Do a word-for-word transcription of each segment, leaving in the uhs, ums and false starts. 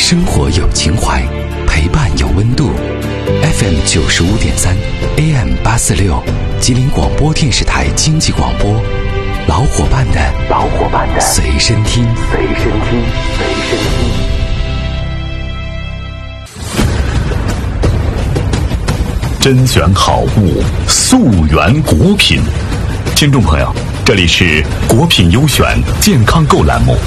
生活有情怀，陪伴有温度。F M 九十五点三 A M 八四六，吉林广播电视台经济广播，老伙伴的老伙伴的随身听，随身听，随身听。 甄选好物，溯源果品。听众朋友，这里是果品优选健康购栏目。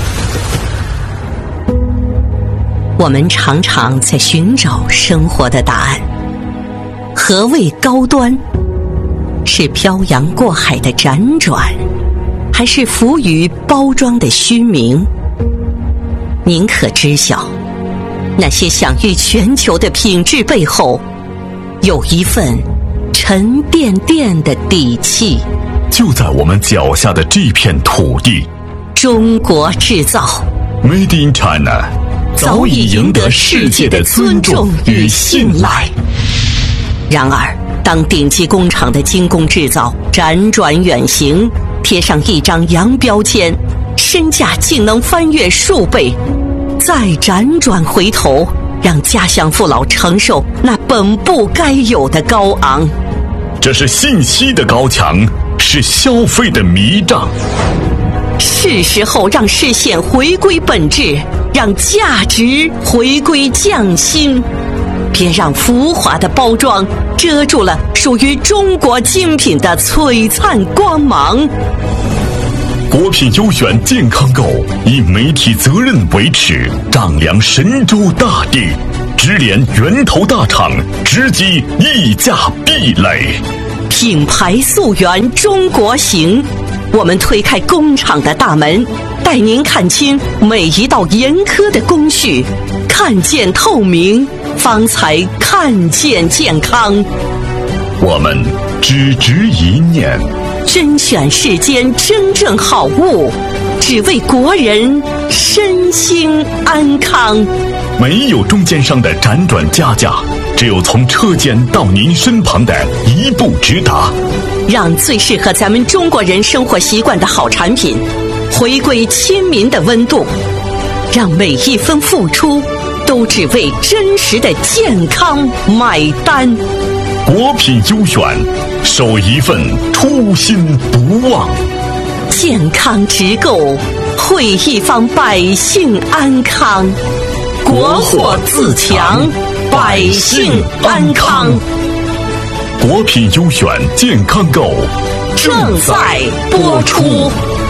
我们常常在寻找生活的答案。何谓高端？是漂洋过海的辗转，还是浮于包装的虚名？您可知晓，那些享誉全球的品质背后，有一份沉甸甸的底气。 就在我们脚下的这片土地， 中国制造 Made in China 早已赢得世界的尊重与信赖。 然而，当顶级工厂的精工制造辗转远行，贴上一张洋标签，身价竟能翻越数倍，再辗转回头，让家乡父老承受那本不该有的高昂。 这是信息的高墙，是消费的迷障。 是时候让视线回归本质，让价值回归匠心。别让浮华的包装遮住了属于中国精品的璀璨光芒。 果品优选健康购，以媒体责任为耻，丈量神州大地，直连源头大厂，直击溢价壁垒。 品牌溯源中国行，我们推开工厂的大门，带您看清每一道严苛的工序，看见透明，方才看见健康。 我们只执一念， 甄选世间真正好物，只为国人身心安康。 没有中间商的辗转加价，只有从车间到您身旁的一步直达。 让最适合咱们中国人生活习惯的好产品回归亲民的温度，让每一分付出都只为真实的健康买单。 果品优选，守一份初心不忘。 健康直购，惠一方百姓安康。国货自强，百姓安康。 果品优选健康购正在播出。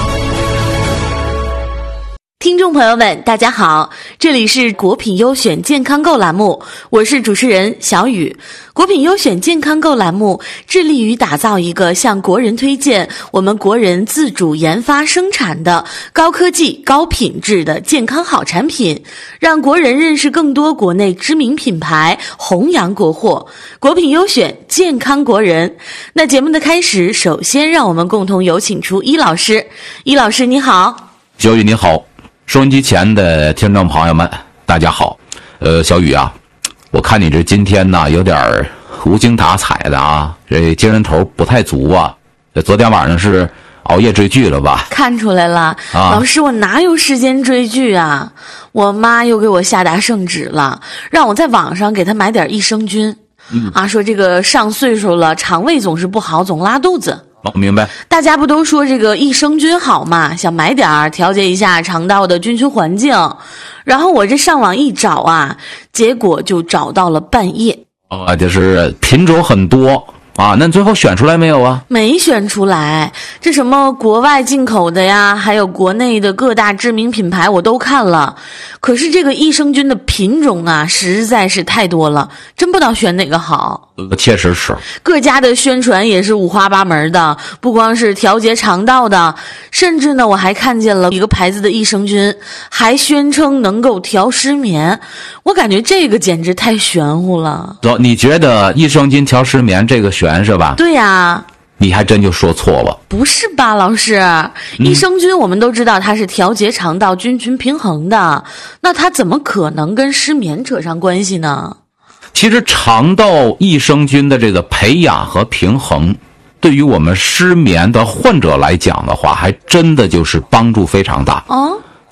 听众朋友们，大家好，这里是果品优选健康购栏目，我是主持人小雨。果品优选健康购栏目致力于打造一个向国人推荐我们国人自主研发生产的高科技、高品质的健康好产品，让国人认识更多国内知名品牌，弘扬国货。果品优选健康国人。那节目的开始，首先让我们共同有请出伊老师。伊老师你好。 小雨你好，收音机前的听众朋友们大家好。呃小雨啊，我看你这今天呢有点无精打采的啊，这精神头不太足啊。这昨天晚上是熬夜追剧了吧？ 看出来了、啊、老师我哪有时间追剧啊，我妈又给我下达圣旨了，让我在网上给她买点益生菌、嗯、啊，说这个上岁数了肠胃总是不好，总拉肚子。 哦，明白。 大家不都说这个益生菌好嘛，想买点儿调节一下肠道的菌群环境。然后我这上网一找啊，结果就找到了半夜。 哦，就是品种很多啊，那最后选出来没有啊？ 没选出来，这什么国外进口的呀，还有国内的各大知名品牌我都看了，可是这个益生菌的品种啊实在是太多了，真不知道选哪个好。 呃，确实是， 各家的宣传也是五花八门的，不光是调节肠道的，甚至呢我还看见了一个牌子的益生菌还宣称能够调失眠，我感觉这个简直太玄乎了。 你觉得益生菌调失眠这个玄是吧？ 对呀、啊， 你还真就说错了。 不是吧老师、嗯、益生菌我们都知道它是调节肠道菌群平衡的，那它怎么可能跟失眠扯上关系呢？ 其实肠道益生菌的这个培养和平衡，对于我们失眠的患者来讲的话，还真的就是帮助非常大。 哦，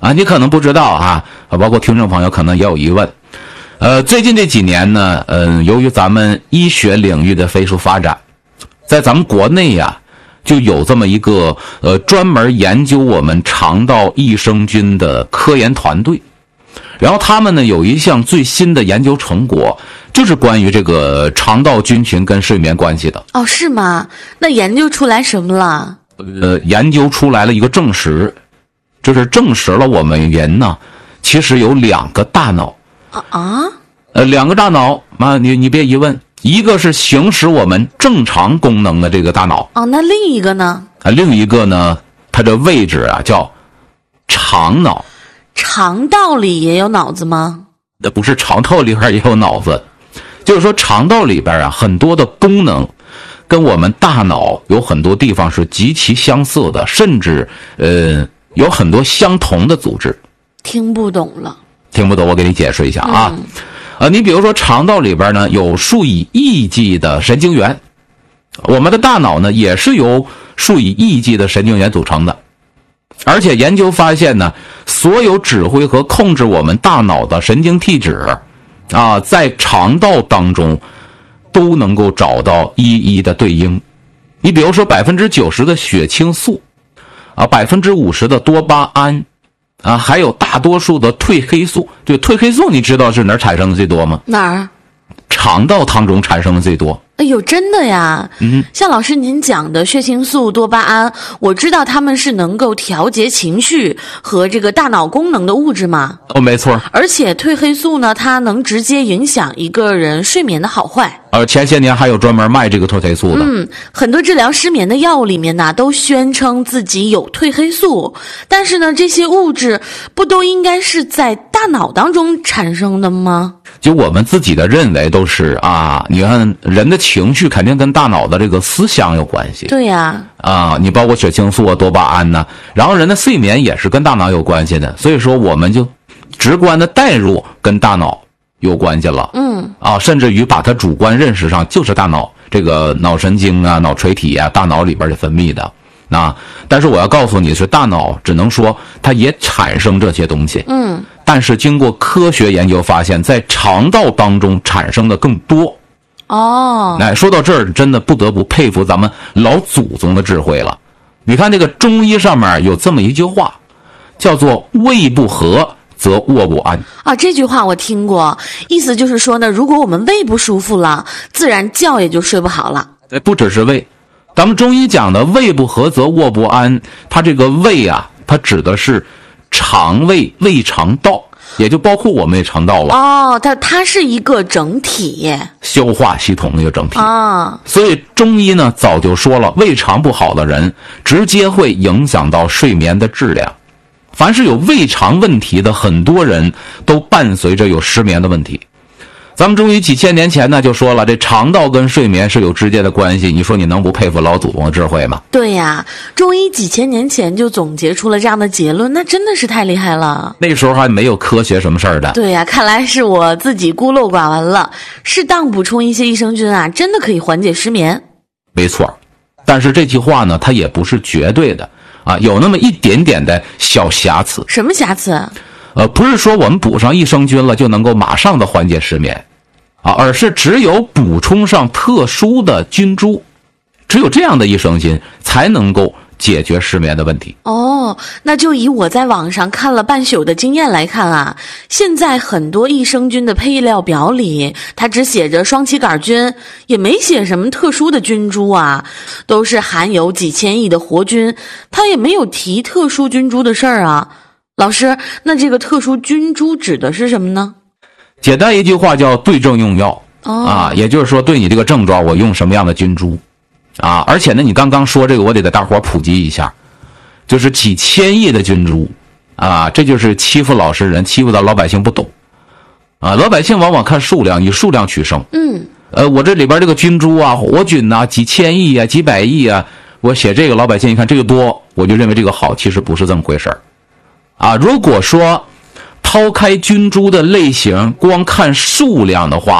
啊，你可能不知道啊，包括听众朋友可能也有疑问。呃，最近这几年呢，嗯、呃，由于咱们医学领域的飞速发展，在咱们国内呀、啊，就有这么一个呃专门研究我们肠道益生菌的科研团队，然后他们呢有一项最新的研究成果，就是关于这个肠道菌群跟睡眠关系的。 哦，是吗？那研究出来什么了？ 呃，研究出来了一个证实，就是证实了我们人呢，其实有两个大脑。 啊啊！ 呃，两个大脑啊，你你别疑问，一个是行使我们正常功能的这个大脑。 哦，那另一个呢？ 啊，另一个呢，它的位置啊叫肠脑。 肠道里也有脑子吗？ 那不是肠道里边也有脑子，就是说肠道里边啊很多的功能跟我们大脑有很多地方是极其相似的，甚至呃有很多相同的组织。 听不懂了。 听不懂，我给你解释一下啊。嗯、呃，你比如说肠道里边呢有数以亿计的神经元，我们的大脑呢也是由数以亿计的神经元组成的。而且研究发现呢，所有指挥和控制我们大脑的神经递质啊，在肠道当中都能够找到一一的对应。你比如说百分之九十的血清素啊，百分之五十的多巴胺。啊，还有大多数的褪黑素。对，褪黑素你知道是哪儿产生的最多吗？ 哪儿？ 肠道当中产生的最多。 哎呦，真的呀！ 嗯， 像老师您讲的血清素、多巴胺，我知道它们是能够调节情绪和这个大脑功能的物质嘛。 哦，没错。 而且褪黑素呢，它能直接影响一个人睡眠的好坏。 呃，前些年还有专门卖这个褪黑素的。 嗯，很多治疗失眠的药物里面呢，都宣称自己有褪黑素，但是呢，这些物质不都应该是在大脑当中产生的吗？ 就我们自己的认为都是啊，你看人的情绪肯定跟大脑的这个思想有关系。 对呀。 啊，你包括血清素啊、多巴胺呢，然后人的睡眠也是跟大脑有关系的，所以说我们就直观的带入跟大脑有关系了。 嗯。 啊，甚至于把它主观认识上就是大脑这个脑神经啊、脑垂体啊、大脑里边的分泌的。啊，但是我要告诉你是大脑只能说它也产生这些东西。 嗯。 但是经过科学研究发现，在肠道当中产生的更多。 哦， 哎，说到这儿，真的不得不佩服咱们老祖宗的智慧了。你看这个中医上面有这么一句话，叫做“胃不和则卧不安”。 啊，这句话我听过，意思就是说呢，如果我们胃不舒服了，自然觉也就睡不好了。 不只是胃，咱们中医讲的“胃不和则卧不安”，它这个胃啊，它指的是肠胃、胃肠道。也就包括我们胃肠道了。 哦，它它是一个整体， 消化系统的一个整体啊。 所以中医呢早就说了，胃肠不好的人直接会影响到睡眠的质量。凡是有胃肠问题的，很多人都伴随着有失眠的问题。咱们中医几千年前呢就说了，这肠道跟睡眠是有直接的关系，你说你能不佩服老祖宗的智慧吗？ 对呀，中医几千年前就总结出了这样的结论，那真的是太厉害了。 那时候还没有科学什么事儿的。 对呀，看来是我自己孤陋寡闻了。适当补充一些益生菌啊，真的可以缓解失眠。 没错，但是这句话呢，它也不是绝对的啊，有那么一点点的小瑕疵。 什么瑕疵？ 呃，不是说我们补上益生菌了就能够马上的缓解失眠，啊，而是只有补充上特殊的菌株，只有这样的益生菌才能够解决失眠的问题。 哦，那就以我在网上看了半宿的经验来看啊，现在很多益生菌的配料表里，它只写着双歧杆菌，也没写什么特殊的菌株啊，都是含有几千亿的活菌，它也没有提特殊菌株的事儿啊。老师，那这个特殊菌株指的是什么呢？ 简单一句话叫对症用药、 哦、 啊，也就是说对你这个症状我用什么样的菌株啊。而且呢，你刚刚说这个我得给大伙普及一下，就是几千亿的菌株啊，这就是欺负老实人，欺负到老百姓不懂啊。老百姓往往看数量，以数量取胜。 嗯， 呃，我这里边这个菌株啊、活菌呐、啊，几千亿啊、几百亿啊，我写这个，老百姓一看这个多，我就认为这个好，其实不是这么回事儿啊。如果说抛开菌株的类型，光看数量的话，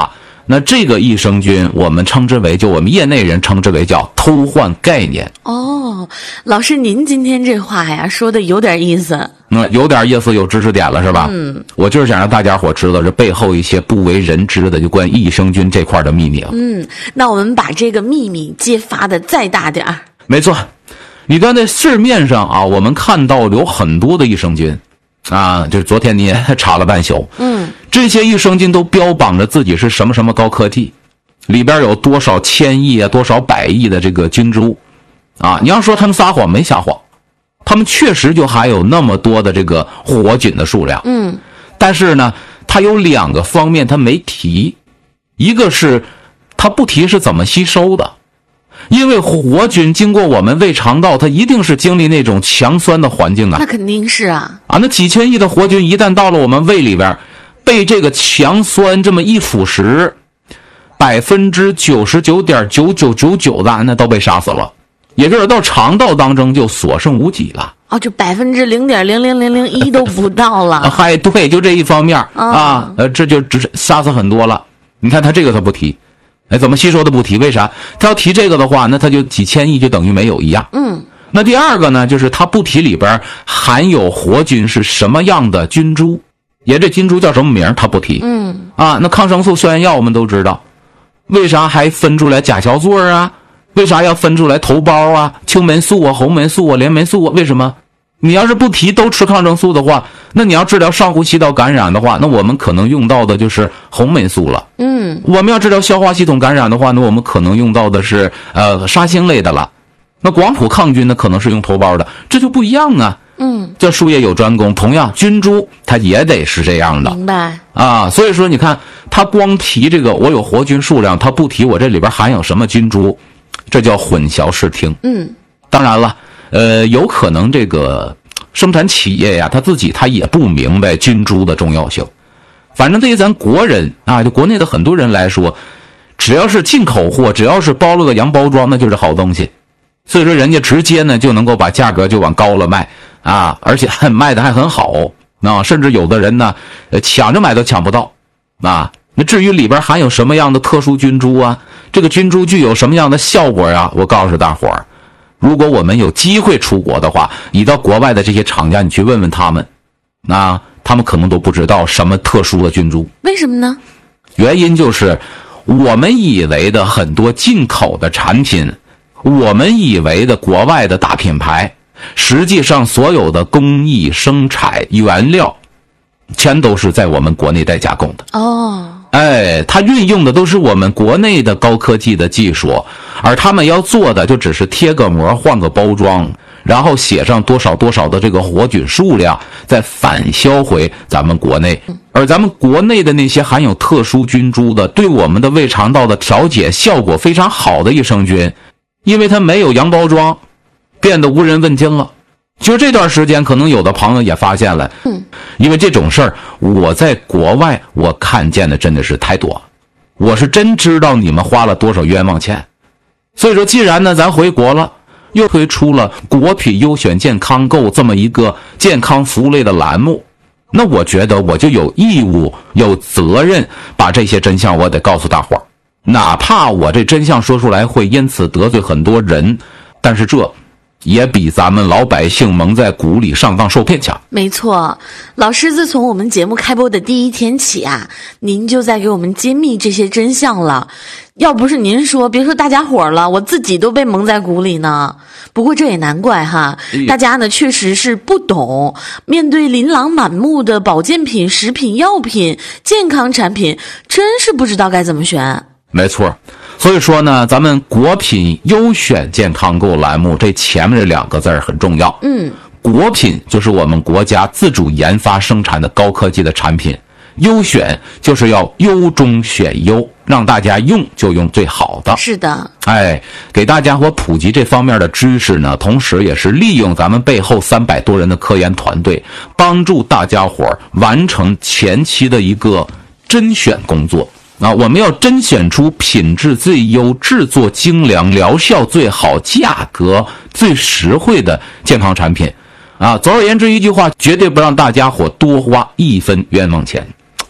那这个益生菌我们称之为，就我们业内人称之为叫偷换概念。 哦，老师您今天这话呀说的有点意思。 嗯，有点意思，有知识点了是吧？ 嗯， 我就是想让大家伙知道这背后一些不为人知的就关于益生菌这块的秘密。 嗯，那我们把这个秘密揭发的再大点儿。 没错，你看在市面上啊，我们看到有很多的益生菌啊，就是昨天你也查了半宿。 嗯， 这些益生菌都标榜着自己是什么什么高科技，里边有多少千亿啊，多少百亿的这个菌株啊，你要说他们撒谎没撒谎，他们确实就含有那么多的这个活菌的数量。 嗯， 但是呢，它有两个方面它没提，一个是它不提是怎么吸收的，因为活菌经过我们胃肠道，它一定是经历那种强酸的环境啊。 那肯定是啊。 啊，那几千亿的活菌一旦到了我们胃里边，被这个强酸这么一腐蚀，百分之九十九点九九九九的那都被杀死了，也就是到肠道当中就所剩无几了。 哦，就百分之零点零零零零一都不到了。 嗨，对，就这一方面、 哦、 啊，呃，这就只是杀死很多了。你看他这个他不提，哎，怎么吸收的不提？为啥？他要提这个的话，那他就几千亿就等于没有一样。 嗯。 那第二个呢，就是他不提里边含有活菌是什么样的菌株，也这菌株叫什么名他不提。 嗯。 啊，那抗生素、消炎药我们都知道，为啥还分出来甲硝唑啊？为啥要分出来头孢啊、青霉素啊、红霉素啊、链霉素啊？为什么？你要是不提都吃抗生素的话，那你要治疗上呼吸道感染的话，那我们可能用到的就是红霉素了。 嗯， 我们要治疗消化系统感染的话，那我们可能用到的是呃沙星类的了。那广谱抗菌呢，可能是用头孢的，这就不一样啊。 嗯， 这术业有专攻，同样菌株它也得是这样的。 明白啊？所以说你看，它光提这个我有活菌数量，它不提我这里边含有什么菌株，这叫混淆视听。 嗯， 当然了。呃，有可能这个生产企业呀，他自己他也不明白菌株的重要性。反正对于咱国人啊，就国内的很多人来说，只要是进口货，只要是包了个洋包装，那就是好东西。所以说，人家直接呢就能够把价格就往高了卖啊，而且还卖的还很好啊，甚至有的人呢，呃，抢着买都抢不到啊。那至于里边含有什么样的特殊菌株啊，这个菌株具有什么样的效果呀？我告诉大伙儿。如果我们有机会出国的话，你到国外的这些厂家，你去问问他们，那他们可能都不知道什么特殊的菌株。 为什么呢？ 原因就是我们以为的很多进口的产品，我们以为的国外的大品牌，实际上所有的工艺、生产、原料，全都是在我们国内代加工的。 哦。 哎，它运用的都是我们国内的高科技的技术，而他们要做的就只是贴个膜、换个包装，然后写上多少多少的这个活菌数量，再返销回咱们国内。而咱们国内的那些含有特殊菌株的，对我们的胃肠道的调节效果非常好的益生菌，因为它没有洋包装，变得无人问津了。就这段时间，可能有的朋友也发现了， 嗯， 因为这种事儿，我在国外我看见的真的是太多，我是真知道你们花了多少冤枉钱。所以说，既然呢咱回国了，又推出了国品优选健康购这么一个健康服务类的栏目，那我觉得我就有义务、有责任把这些真相我得告诉大伙儿，哪怕我这真相说出来会因此得罪很多人，但是这也比咱们老百姓蒙在鼓里上当受骗强。 没错，老师自从我们节目开播的第一天起啊，您就在给我们揭秘这些真相了。要不是您说，别说大家伙了，我自己都被蒙在鼓里呢。不过这也难怪哈，大家呢确实是不懂，面对琳琅满目的保健品、食品、药品、健康产品，真是不知道该怎么选。 没错，所以说呢，咱们国品优选健康购栏目这前面这两个字儿很重要。 嗯， 国品就是我们国家自主研发生产的高科技的产品，优选就是要优中选优，让大家用就用最好的。 是的， 哎，给大家伙普及这方面的知识呢，同时也是利用咱们背后三百多人的科研团队，帮助大家伙完成前期的一个甄选工作。啊，我们要甄选出品质最优、制作精良、疗效最好、价格最实惠的健康产品。啊，总而言之一句话，绝对不让大家伙多花一分冤枉钱。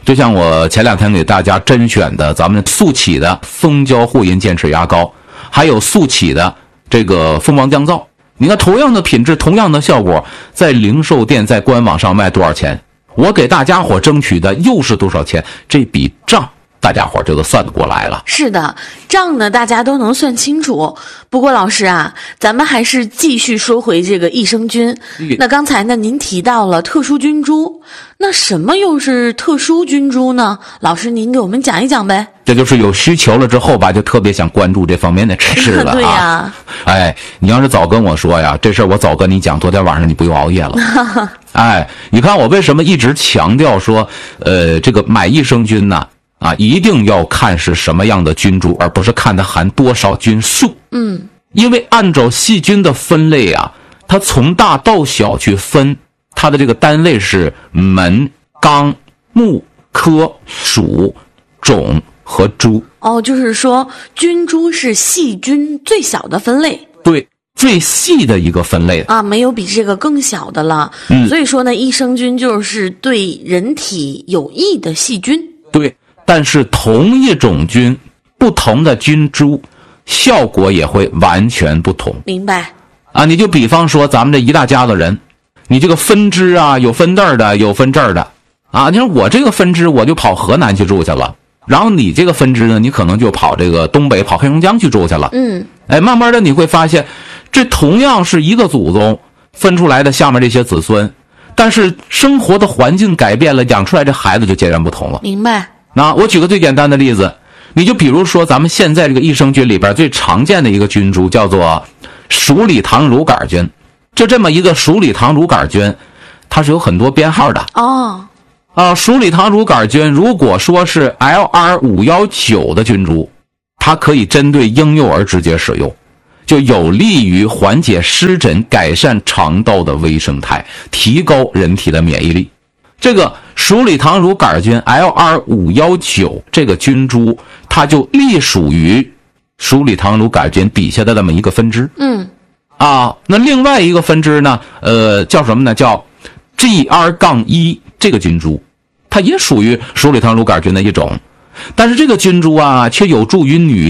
就像我前两天给大家甄选的咱们速起的蜂胶护龈健齿牙膏，还有速起的这个蜂王降噪，你看同样的品质，同样的效果，在零售店在官网上卖多少钱，我给大家伙争取的又是多少钱，这笔账大家伙就都算得过来了。 是的，账呢大家都能算清楚。不过老师啊，咱们还是继续说回这个益生菌。那刚才呢您提到了特殊菌株，那什么又是特殊菌株呢？老师您给我们讲一讲呗。 这就是有需求了之后吧，就特别想关注这方面的知识了啊。 对呀， 哎，你要是早跟我说呀，这事儿我早跟你讲，昨天晚上你不用熬夜了。哎，你看我为什么一直强调说，呃，这个买益生菌呢？啊，一定要看是什么样的菌株，而不是看它含多少菌数。 嗯， 因为按照细菌的分类啊，它从大到小去分，它的这个单位是门、纲、目、科、属、种和株。 哦，就是说菌株是细菌最小的分类。 对，最细的一个分类啊，没有比这个更小的了。 嗯， 所以说呢，益生菌就是对人体有益的细菌。 对。但是同一种菌，不同的菌株，效果也会完全不同。 明白啊？你就比方说咱们这一大家子人，你这个分支啊，有分这儿的，有分这儿的啊。你说我这个分支我就跑河南去住去了，然后你这个分支呢，你可能就跑这个东北，跑黑龙江去住去了。 嗯， 哎，慢慢的你会发现，这同样是一个祖宗分出来的下面这些子孙，但是生活的环境改变了，养出来这孩子就截然不同了。 明白。 那我举个最简单的例子，你就比如说咱们现在这个益生菌里边最常见的一个菌株叫做鼠李糖乳杆菌，就这么一个鼠李糖乳杆菌，它是有很多编号的。 哦， 啊，鼠李糖乳杆菌如果说是 L R 五一九 的菌株，它可以针对婴幼儿直接使用，就有利于缓解湿疹，改善肠道的微生态，提高人体的免疫力。这个鼠李糖乳杆菌 L R 五一九 这个菌株，它就隶属于鼠李糖乳杆菌底下的这么一个分支。 嗯， 啊，那另外一个分支呢，呃，叫什么呢？叫 G R 一 这个菌株，它也属于鼠李糖乳杆菌的一种，但是这个菌株啊，却有助于女